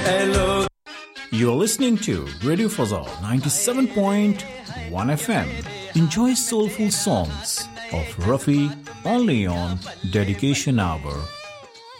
Hello. You're listening to Radio Fazal 97.1 FM. Enjoy soulful songs of Rafi only on Dedication Hour